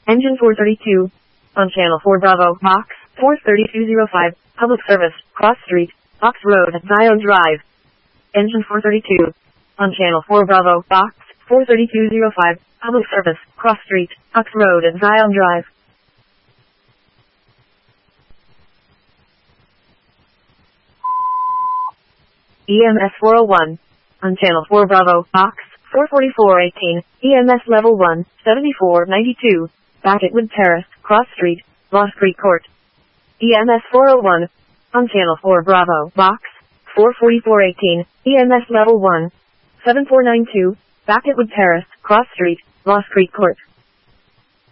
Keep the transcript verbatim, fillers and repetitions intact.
Engine four thirty-two. On Channel four Bravo, Box four thirty-two oh five, Public Service, Cross Street, Box Road, Zion Drive. Engine four thirty-two. On Channel four Bravo, Box four thirty-two oh five, Public Service, Cross Street, Box Road, Zion Drive. E M S four oh one. On Channel four Bravo, Box four forty-four eighteen, E M S Level one, seventy-four ninety-two, Backetwood Terrace, Cross Street, Lost Creek Court. E M S four oh one. On Channel four Bravo, Box four forty-four eighteen, E M S Level one, seventy-four ninety-two, Backetwood Terrace, Cross Street, Lost Creek Court.